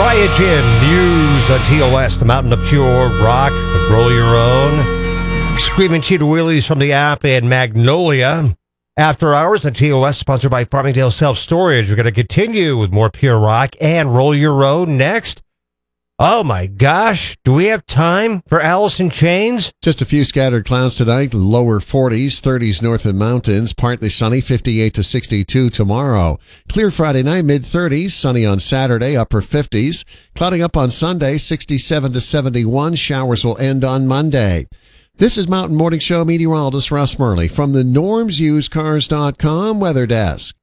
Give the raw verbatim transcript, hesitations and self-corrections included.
Riot Jim, Muse on T O S, the Mountain of Pure Rock, Roll Your Own, Screaming Cheetah Willies from the app, and Magnolia. After Hours on T O S, sponsored by Farmingdale Self Storage. We're going to continue with more Pure Rock and Roll Your Own next. Oh my gosh, do we have time for Alice in Chains? Just a few scattered clouds tonight, lower forties, thirties north of mountains, partly sunny, fifty-eight to sixty-two tomorrow. Clear Friday night, mid-thirties, sunny on Saturday, upper fifties. Clouding up on Sunday, sixty-seven to seventy-one. Showers will end on Monday. This is Mountain Morning Show meteorologist Russ Murley from the norms used cars dot com Weather Desk.